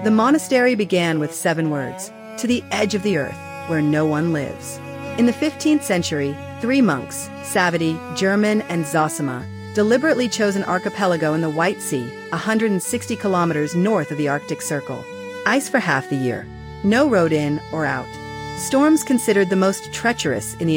The monastery began with 7 words: to the edge of the earth, where no one lives. In the 15th century, 3 monks, Savity, German, and Zosima, deliberately chose an archipelago in the White Sea, 160 kilometers north of the Arctic Circle. Ice for half the year. No road in or out. Storms considered the most treacherous in the